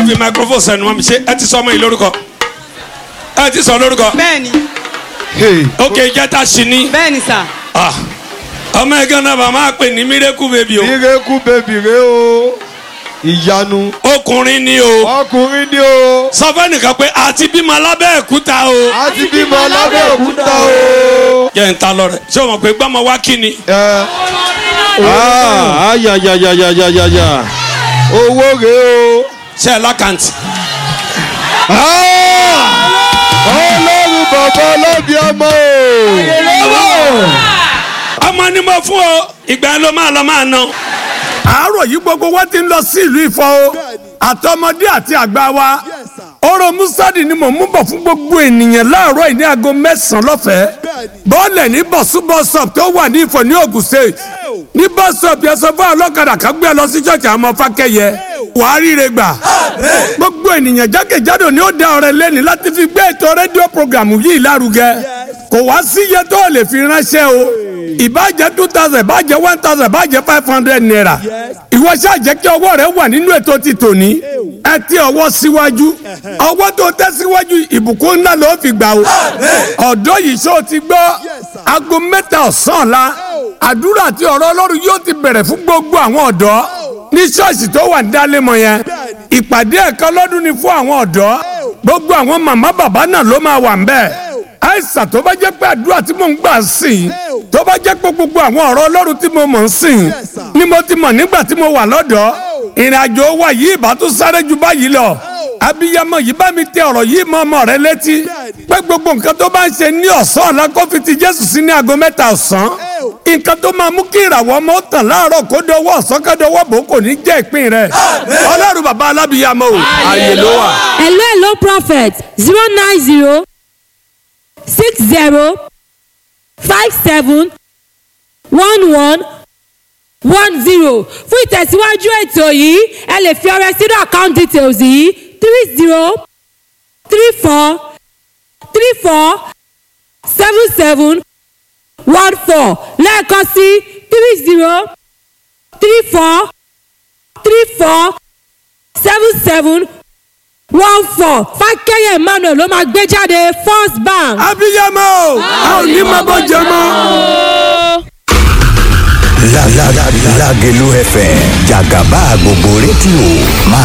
fi microphone sẹ́nu mọ́ mi ṣe ẹ ti sọ ọmọ yìí lórúkọ ẹ ti sọ lórúkọ. bẹ́ẹ̀ni. ok ìjẹta sí ni. bẹ́ẹ̀ni sà. ọmọ ẹgbẹ́ náà bàmá pè ní miracle baby o. miracle baby rẹ o ìyanu. ọkùnrin ni o. ọkùnrin ni o. sọ fẹ́ nìkan pé àti bímọ Lábẹ́òkúta o. àti bímọ Lábẹ́òkúta o. jẹ́ n ta lọ rẹ̀ ṣé o mọ̀ pé gbọ́mọ wá kí ni. ayayayayayaya owó rẹ o. ṣe ẹ lákàntì. ọlọ́run bàbá ọlọ́bí ọmọ o. ọmọ ni mo fún o ìgbà yẹn ló máa ná. àárọ̀ yìí gbogbo wọn ti ń lọ sí ìlú Ifọ̀ o àtọmọdé àti àgbà wa ọ̀rọ̀ musadi ni mò ń mú bọ̀ fún gbogbo ènìyàn láàárọ̀ yìí ní aago 9 lọ́fẹ̀ẹ́ bọ́ọ̀lẹ̀ ní bọ̀sú bọ́sọ̀p tó wà ní Ifọ̀ ní Ògùn State ní bọ́sọ̀p yẹn sọ fún ọlọ́kadà kan gbé lọ sí ṣọ́ọ̀ṣì àmọ́ Fákẹ́yẹ wàá ríire gbà gbogbo ènìyàn jákèjádò ni ó dá ọrẹ lẹ́ni láti fi gbé ètò rédíò programu yìí lárugẹ kò wá sí iye tó lè fi ránṣẹ́ o ìbàjẹ́ 2000 ìbàjẹ́ 1000 ìbàjẹ́ 500 naira ìwọ ṣáà jẹ́ kí ọwọ́ rẹ wà nínú ètò ti tòní ẹ tí ọwọ́ síwájú ọwọ́ tó tẹ́ síwájú ìbùkún ńlá ló fi gbà o ọ̀dọ́ yìí ṣó ti gbọ́ aago 3 ọ̀sán la àdúrà àti ọ̀rọ̀ Ọlọ́run yóò ti bẹ̀rẹ̀ fún gbogbo àwọn ọ̀dọ́ ní ṣọ́ọ̀ṣì tó wà ní Dálémọ̀ yẹn ìpàdé ẹ̀kan lọ́dún ni fún àwọn ọ̀dọ́ gbogbo àwọn màmá bàbá náà ló máa wà ń bẹ̀ àìsàn tó bá jẹ́ pé àdúrà tí mò ń gbà sìn tó bá jẹ́ pé gbogbo àwọn ọ̀rọ̀ Ọlọ́run tí mo mọ̀ ń sìn ni mo ti mọ̀ nígbà tí mo wà lọ́dọ̀ ìrìn àjò wa yìí ìbá tún sáré ju báyìí lọ abiyamọ yìí bá mi tẹ ọ̀rọ̀ yìí mọ́ ọmọ rẹ létí pé gbogbo nǹkan tó bá ń ṣe ní ọ̀sán ọ̀la kó fi ti Jésù sí ní aago 3 ọ̀sán nǹkan tó máa mú kí ìràwọ̀ ọmọ tàn láàárọ̀ kó dọwọ́ ọ̀sán ká dọwọ́ bò kò ní jẹ́ ìpín rẹ̀ Ọlọ́run bàbá alábìyamọ o ààyè ló wà. hello prophet 090 60 57 11 10 fún ìtẹ̀síwájú ètò yìí ẹ lè fi ọrẹ sínú account details yìí 30 34 34 77 14 lẹ́ẹ̀kan sí 30 34 34 77 14 Fákẹ́yẹ Emmanuel ló máa gbé jáde First Bank. abiyamọ a ò ní máa bọ́ jẹ mọ́. Lágelú FM jàgàbá gbogbo rédíò máa